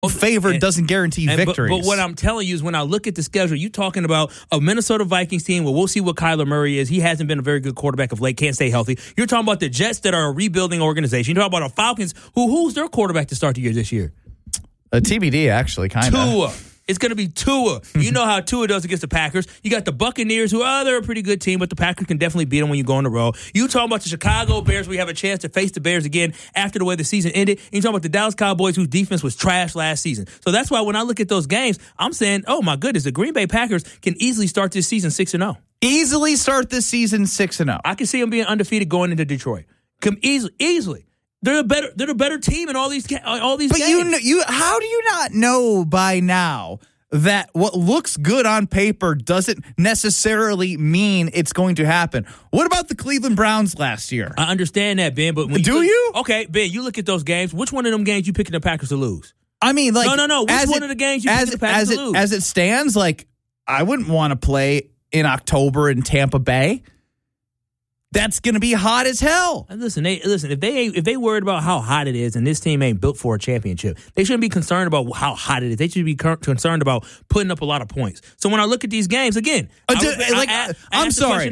favored doesn't guarantee victories. But what I'm telling you is when I look at the schedule, you're talking about a Minnesota Vikings team where we'll see what Kyler Murray is. He hasn't been a very good quarterback of late, can't stay healthy. You're talking about the Jets that are a rebuilding organization. You're talking about the Falcons, who's their quarterback to start the year this year? A TBD, actually, kind of. Tua. It's going to be Tua. You know how Tua does against the Packers. You got the Buccaneers, they're a pretty good team, but the Packers can definitely beat them when you go on the road. You talking about the Chicago Bears, we have a chance to face the Bears again after the way the season ended. And you talking about the Dallas Cowboys, whose defense was trash last season. So that's why when I look at those games, I'm saying, oh my goodness, the Green Bay Packers can easily start this season 6-0. Easily start this season 6-0. I can see them being undefeated going into Detroit. Come easily. They're the better team in all these games. But how do you not know by now that what looks good on paper doesn't necessarily mean it's going to happen? What about the Cleveland Browns last year? I understand that, Ben, but Okay, Ben, you look at those games. Which one of them games you picking the Packers to lose? I mean, like no. Which one of the games you picking the Packers to lose? As it stands, like I wouldn't want to play in October in Tampa Bay. That's going to be hot as hell. Listen. If they worried about how hot it is and this team ain't built for a championship, they shouldn't be concerned about how hot it is. They should be concerned about putting up a lot of points. So when I look at these games again, I'm sorry,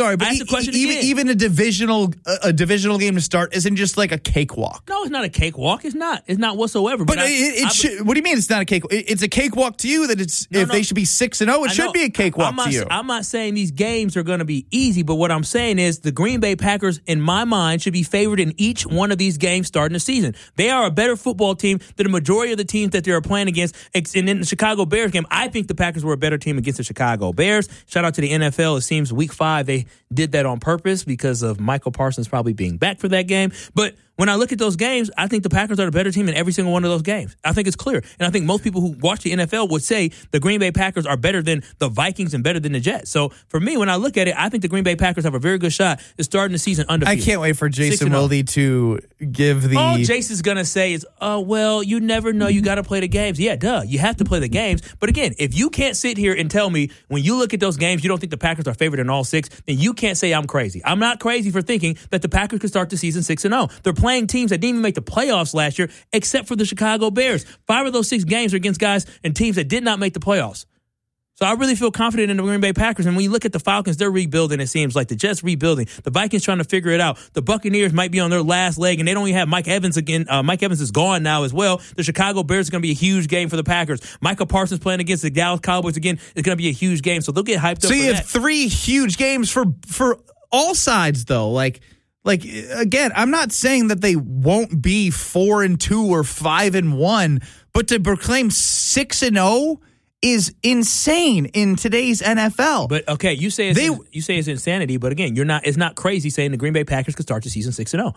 but even a divisional game to start isn't just like a cakewalk. No, it's not a cakewalk. It's not whatsoever. But what do you mean it's not a cakewalk? It's a cakewalk to you that they should be 6-0. It should be a cakewalk to you. I'm not saying these games are going to be easy, but what I'm saying is the Green Bay Packers, in my mind, should be favored in each one of these games starting the season. They are a better football team than the majority of the teams that they're playing against. And in the Chicago Bears game, I think the Packers were a better team against the Chicago Bears. Shout out to the NFL. It seems week 5 they did that on purpose because of Michael Parsons probably being back for that game. But when I look at those games, I think the Packers are the better team in every single one of those games. I think it's clear. And I think most people who watch the NFL would say the Green Bay Packers are better than the Vikings and better than the Jets. So for me, when I look at it, I think the Green Bay Packers have a very good shot at starting the season undefeated. I can't wait for Jason Wilde to give the... All Jason's going to say is, well, you never know. You got to play the games. Yeah, duh. You have to play the games. But again, if you can't sit here and tell me when you look at those games, you don't think the Packers are favored in all 6, then you can't say I'm crazy. I'm not crazy for thinking that the Packers could start the season 6-0. They're playing teams that didn't even make the playoffs last year, except for the Chicago Bears. 5 of those 6 games are against guys and teams that did not make the playoffs. So I really feel confident in the Green Bay Packers. And when you look at the Falcons, they're rebuilding, it seems like. The Jets rebuilding. The Vikings trying to figure it out. The Buccaneers might be on their last leg, and they don't even have Mike Evans again. Mike Evans is gone now as well. The Chicago Bears is going to be a huge game for the Packers. Michael Parsons playing against the Dallas Cowboys again is going to be a huge game. So they'll get hyped up. So you have 3 huge games for all sides, though. Like again, I'm not saying that they won't be 4-2 or 5-1, but to proclaim 6-0 is insane in today's NFL. But okay, you say it's insanity, but again, it's not crazy saying the Green Bay Packers could start the season 6-0.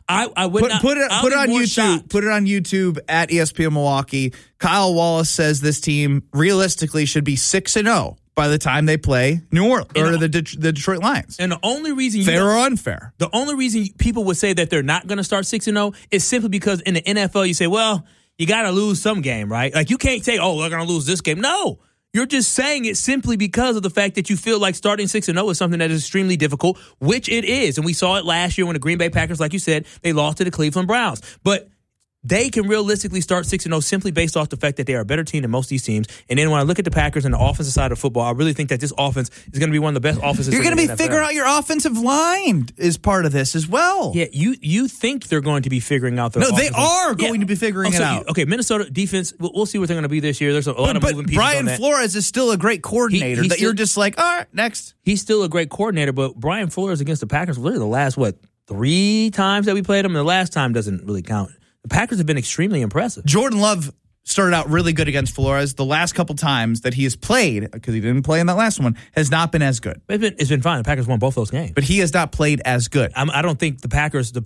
I would put it on YouTube. Shocked. Put it on YouTube at ESPN Milwaukee. Kyle Wallace says this team realistically should be 6-0 by the time they play New Orleans or the Detroit Lions. And the only reason fair or unfair, the only reason people would say that they're not going to start 6-0 is simply because in the NFL you say, well, you got to lose some game, right? Like you can't say, oh, they're going to lose this game. No, you're just saying it simply because of the fact that you feel like starting 6-0 is something that is extremely difficult, which it is. And we saw it last year when the Green Bay Packers, like you said, they lost to the Cleveland Browns. But they can realistically start 6-0 simply based off the fact that they are a better team than most of these teams. And then when I look at the Packers and the offensive side of football, I really think that this offense is going to be one of the best offenses. You're going to be figuring out your offensive line is part of this as well. Yeah, you think they're going to be figuring out their offensive line. No, they are going to be figuring it out. Okay, Minnesota defense, we'll see what they're going to be this year. There's a lot of moving pieces Brian on that. Flores is still a great coordinator you're just like, all right, next. He's still a great coordinator, but Brian Flores against the Packers, literally the last, 3 times that we played them? The last time doesn't really count. The Packers have been extremely impressive. Jordan Love started out really good against Flores. The last couple times that he has played, because he didn't play in that last one, has not been as good. It's been fine. The Packers won both those games. But he has not played as good. I don't think the Packers, the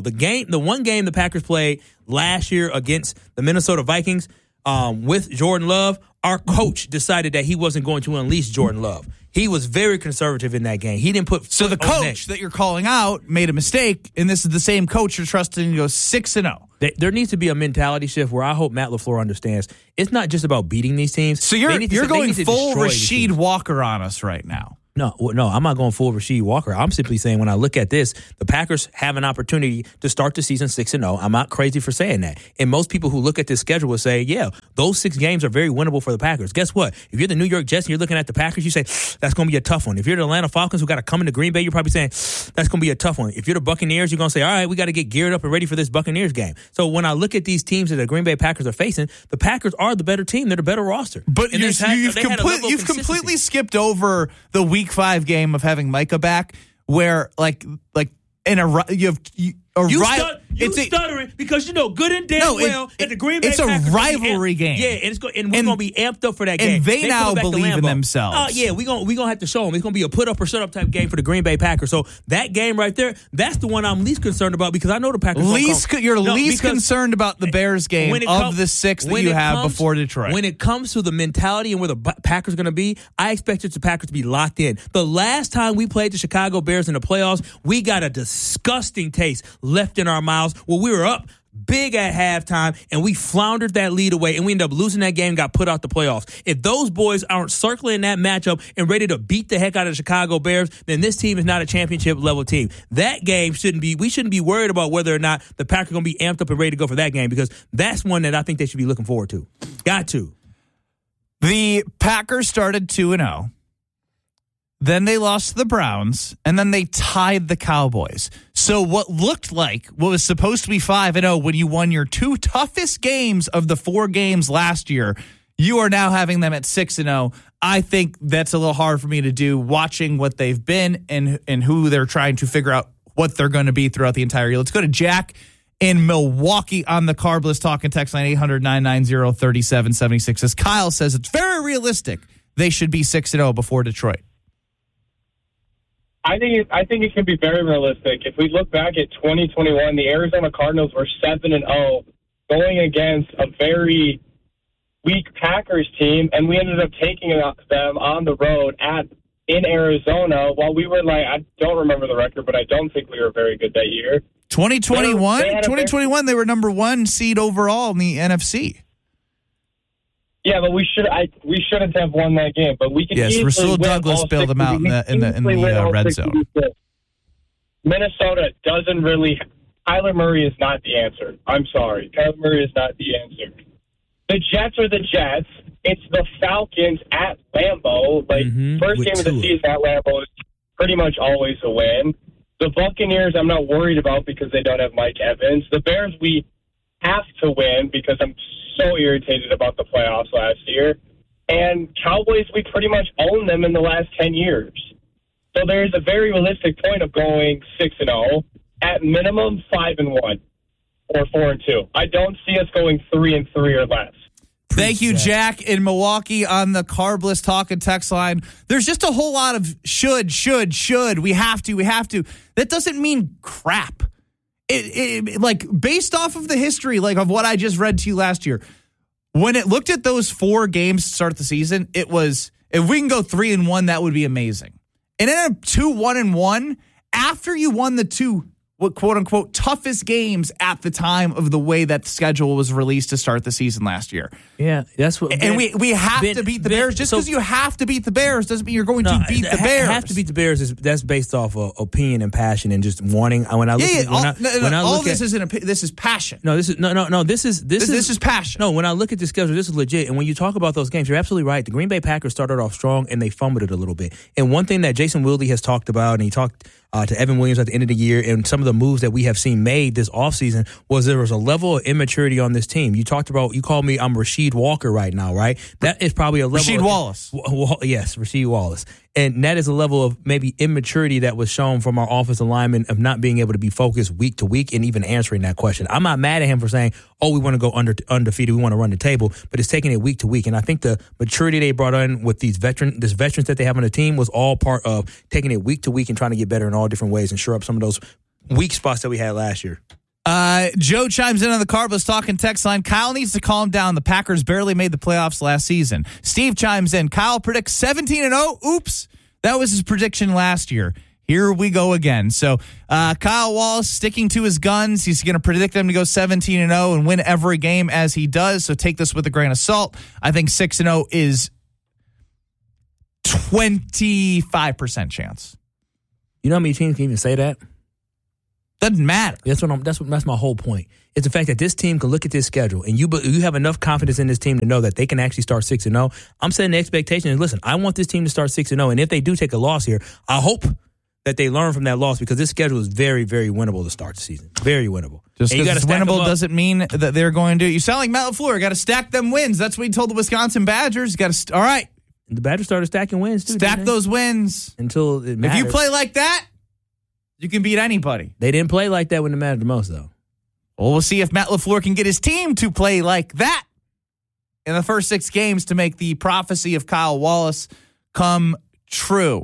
one game the Packers played last year against the Minnesota Vikings with Jordan Love, our coach decided that he wasn't going to unleash Jordan Love. He was very conservative in that game. He didn't put So the coach that you're calling out made a mistake, and this is the same coach you're trusting to go 6-0. There needs to be a mentality shift where I hope Matt LaFleur understands it's not just about beating these teams. So you're going full Rasheed Walker on us right now. No, I'm not going full Rasheed Walker. I'm simply saying when I look at this, the Packers have an opportunity to start the season 6-0. I'm not crazy for saying that. And most people who look at this schedule will say, yeah, those 6 games are very winnable for the Packers. Guess what? If you're the New York Jets and you're looking at the Packers, you say, that's going to be a tough one. If you're the Atlanta Falcons who got to come into Green Bay, you're probably saying, that's going to be a tough one. If you're the Buccaneers, you're going to say, all right, we got to get geared up and ready for this Buccaneers game. So when I look at these teams that the Green Bay Packers are facing, the Packers are the better team. They're the better roster. But you've completely skipped over the Week 5 game of having Micah back, where like in you stuttering because you know good and damn that the Green Bay Packers. It's a rivalry game. Yeah, and we're gonna be amped up for that game. And they now believe in themselves. Yeah, we're gonna have to show them. It's gonna be a put up or shut up type game for the Green Bay Packers. So that game right there, that's the one I'm least concerned about because I know the Packers. You're least concerned about the Bears game of the 6 that you have before Detroit. When it comes to the mentality and where the Packers are gonna be, I expected the Packers to be locked in. The last time we played the Chicago Bears in the playoffs, we got a disgusting taste left in our mouths where we were up big at halftime and we floundered that lead away and we ended up losing that game, got put out the playoffs. If those boys aren't circling that matchup and ready to beat the heck out of the Chicago Bears, then this team is not a championship level team. That game we shouldn't be worried about whether or not the Packers are going to be amped up and ready to go for that game because that's one that I think they should be looking forward to. Got to. The Packers started 2-0. Then they lost to the Browns, and then they tied the Cowboys. So what was supposed to be 5-0 when you won your 2 toughest games of the 4 games last year, you are now having them at 6-0. I think that's a little hard for me to do watching what they've been and who they're trying to figure out what they're going to be throughout the entire year. Let's go to Jack in Milwaukee on the Carbless Talking text line 800-990-3776. As Kyle says, it's very realistic they should be 6-0 before Detroit. I think it can be very realistic. If we look back at 2021, the Arizona Cardinals were 7-0 going against a very weak Packers team, and we ended up taking them on the road in Arizona while we were I don't remember the record, but I don't think we were very good that year. 2021, they were number 1 seed overall in the NFC. Yeah, but we shouldn't have won that game. But we can. Yes, Rasul Douglas bailed them out in the red zone. Minnesota doesn't really. Kyler Murray is not the answer. I'm sorry, Kyler Murray is not the answer. The Jets are the Jets. It's the Falcons at Lambeau. First game of the season at Lambeau is pretty much always a win. The Buccaneers, I'm not worried about because they don't have Mike Evans. The Bears, we have to win because I'm so irritated about the playoffs last year. And Cowboys, we pretty much own them in the last 10 years. So there's a very realistic point of going 6-0, at minimum 5-1 or 4-2. I don't see us going 3-3 or less. Thank you, Jack in Milwaukee on the Carbless Talking text line. There's just a whole lot of should. We have to. That doesn't mean crap. Based off of the history, of what I just read to you last year, when it looked at those 4 games to start the season, it was, if we can go 3-1, that would be amazing. And then 2-1-1, after you won the 2, quote unquote, toughest games at the time of the way that the schedule was released to start the season last year. Yeah, that's what. And we have to beat the Bears. Just because you have to beat the Bears doesn't mean you're going to beat the Bears. Have to beat the Bears. That's based off of opinion and passion and just wanting. This is passion. No, this is passion. No, when I look at the schedule, this is legit. And when you talk about those games, you're absolutely right. The Green Bay Packers started off strong and they fumbled it a little bit. And one thing that Jason Wilde has talked about, and he talked to Evan Williams at the end of the year, and some of the moves that we have seen made this offseason was there was a level of immaturity on this team. You called me, I'm Rasheed Walker right now, right? That is probably a level Rasheed Wallace. Yes, Rasheed Wallace. And that is a level of maybe immaturity that was shown from our offensive linemen of not being able to be focused week to week and even answering that question. I'm not mad at him for saying, we want to go undefeated, we want to run the table, but it's taking it week to week. And I think the maturity they brought in with these veterans that they have on the team was all part of taking it week to week and trying to get better in all different ways and shore up some of those weak spots that we had last year. Joe chimes in on the Carbless Talking text line. Kyle needs to calm down. The Packers barely made the playoffs last season. Steve chimes in. Kyle predicts 17-0. Oops. That was his prediction last year. Here we go again. So Kyle Wallace sticking to his guns. He's going to predict them to go 17-0 and win every game as he does. So take this with a grain of salt. I think 6-0 is 25% chance. You know how many teams can even say that? Doesn't matter. That's my whole point. It's the fact that this team can look at this schedule and you have enough confidence in this team to know that they can actually start 6-0. I'm setting the expectation and listen, I want this team to start 6-0. And if they do take a loss here, I hope that they learn from that loss because this schedule is very, very winnable to start the season. Very winnable. Just because it's winnable doesn't mean that they're going to do it. You sound like Matt LaFleur. Got to stack them wins. That's what he told the Wisconsin Badgers. Got to. All right. The Badgers started stacking wins too. Stack those wins until it matters. If you play like that, you can beat anybody. They didn't play like that when it mattered the most, though. Well, we'll see if Matt LaFleur can get his team to play like that in the first 6 games to make the prophecy of Kyle Wallace come true.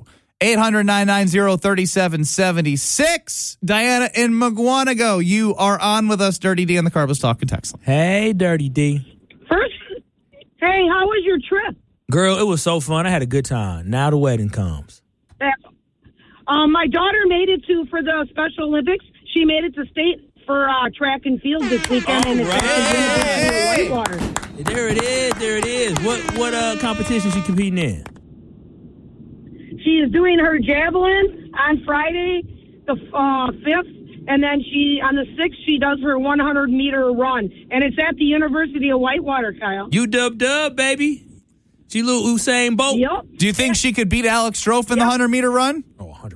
800-990-3776. Diana in McGuanago, you are on with us, Dirty D, on the Carbos Talking text line. Hey, Dirty D. First, hey, how was your trip? Girl, it was so fun. I had a good time. Now the wedding comes. My daughter made it for the Special Olympics. She made it to state for track and field this weekend. Oh, and it's right. Whitewater. There it is. What competition she competing in? She is doing her javelin on Friday, the 5th, and then on the 6th, she does her 100-meter run. And it's at the University of Whitewater, Kyle. UW, baby. She little Usain Bolt. Yep. Do you think she could beat Alex Strofe in the 100-meter run? Oh, 100%.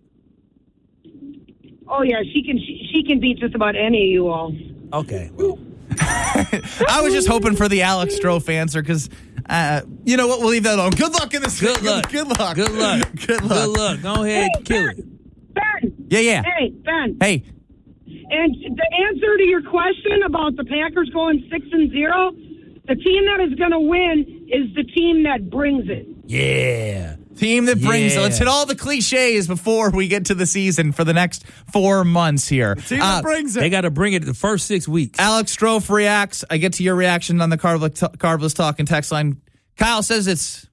Oh, yeah, she can beat just about any of you all. Okay, well. I was just hoping for the Alex Strofe answer because, you know what? We'll leave that alone. Good luck in this. Good luck. Good luck. Good luck. Good luck. Good luck. Go ahead, kill it. Ben. Yeah. Hey, Ben. Hey. And the answer to your question about the Packers going 6-0, the team that is going to win is the team that brings it. Yeah. Team that brings it. Let's hit all the cliches before we get to the season for the next 4 months here. Team that brings it. They got to bring it the first 6 weeks. Alex Strofe reacts. I get to your reaction on the Carbless Talk and text line. Kyle says it's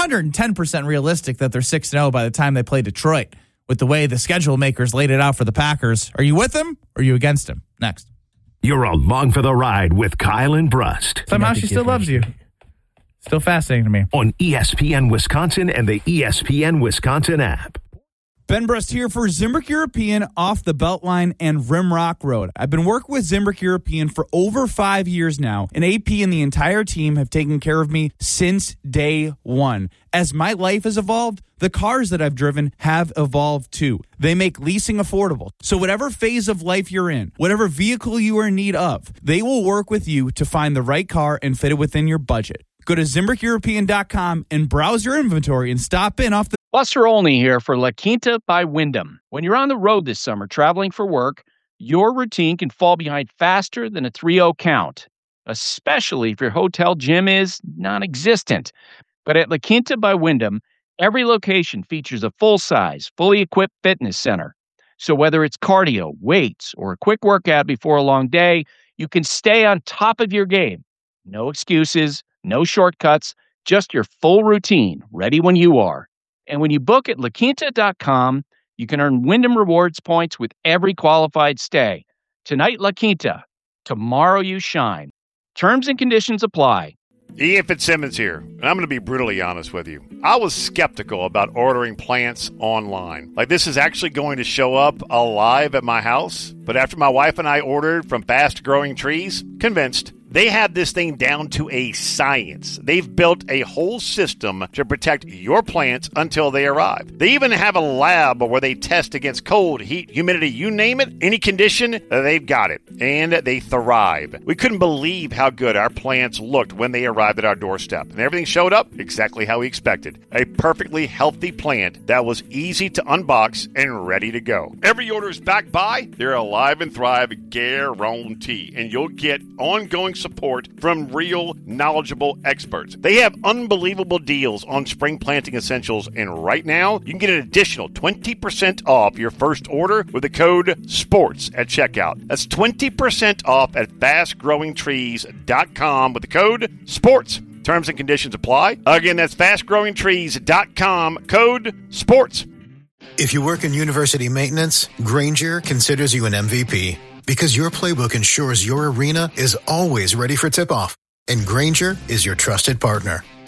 110% realistic that they're 6-0 by the time they play Detroit with the way the schedule makers laid it out for the Packers. Are you with him or are you against him? Next. You're along for the ride with Kyle and Brust. Somehow she still loves you. Still fascinating to me. On ESPN Wisconsin and the ESPN Wisconsin app. Ben Brust here for Zimbrick European off the Beltline and Rimrock Road. I've been working with Zimbrick European for over 5 years now, and AP and the entire team have taken care of me since day one. As my life has evolved, the cars that I've driven have evolved too. They make leasing affordable. So whatever phase of life you're in, whatever vehicle you are in need of, they will work with you to find the right car and fit it within your budget. Go to ZimbrickEuropean.com and browse your inventory and stop in off the... Buster Olney here for La Quinta by Wyndham. When you're on the road this summer traveling for work, your routine can fall behind faster than a 3-0 count, especially if your hotel gym is non-existent. But at La Quinta by Wyndham, every location features a full-size, fully equipped fitness center. So whether it's cardio, weights, or a quick workout before a long day, you can stay on top of your game. No excuses, no shortcuts, just your full routine, ready when you are. And when you book at LaQuinta.com, you can earn Wyndham Rewards points with every qualified stay. Tonight, La Quinta. Tomorrow, you shine. Terms and conditions apply. Ian Fitzsimmons here, and I'm going to be brutally honest with you. I was skeptical about ordering plants online. Like this is actually going to show up alive at my house. But after my wife and I ordered from Fast Growing Trees, convinced. They have this thing down to a science. They've built a whole system to protect your plants until they arrive. They even have a lab where they test against cold, heat, humidity, you name it, any condition, they've got it. And they thrive. We couldn't believe how good our plants looked when they arrived at our doorstep. And everything showed up exactly how we expected. A perfectly healthy plant that was easy to unbox and ready to go. Every order is backed by their Alive and Thrive guarantee. And you'll get ongoing support from real, knowledgeable experts. They have unbelievable deals on spring planting essentials, and right now, you can get an additional 20% off your first order with the code SPORTS at checkout. That's 20% off at fastgrowingtrees.com with the code SPORTS. Terms and conditions apply. Again, that's fastgrowingtrees.com, code SPORTS. If you work in university maintenance, Grainger considers you an MVP. Because your playbook ensures your arena is always ready for tip-off. And Grainger is your trusted partner.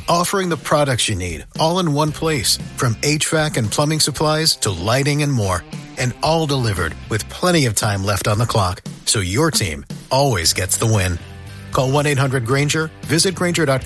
offering the products you need all in one place, from HVAC and plumbing supplies to lighting and more. And all delivered with plenty of time left on the clock, so your team always gets the win. Call 1-800-GRAINGER, visit Grainger.com.